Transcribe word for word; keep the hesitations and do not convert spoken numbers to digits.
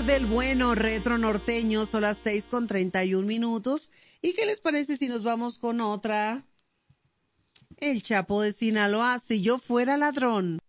sabor del bueno retro norteño, son las seis con treinta y un minutos. ¿Y qué les parece si nos vamos con otra? El Chapo de Sinaloa, si yo fuera ladrón.